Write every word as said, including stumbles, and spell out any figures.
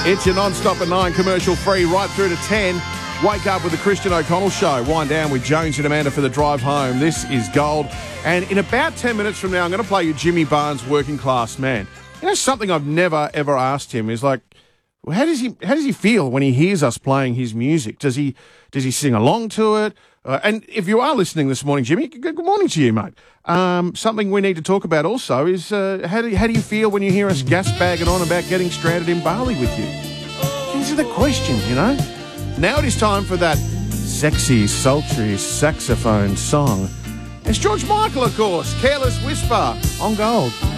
It's your non-stop at nine, commercial free, right through to ten. Wake up with the Christian O'Connell Show. Wind down with Jones and Amanda for the drive home. This is gold. And in about ten minutes from now, I'm going to play you Jimmy Barnes, Working Class Man. You know, something I've never, ever asked him is like, well, how does he how does he feel when he hears us playing his music? Does he does he sing along to it? Uh, and if you are listening this morning, Jimmy, good morning to you, mate. Um, something we need to talk about also is uh, how, do you, how do you feel when you hear us gas bagging on about getting stranded in Bali with you? These are the questions, you know. Now it is time for that sexy, sultry saxophone song. It's George Michael, of course, Careless Whisper on Gold.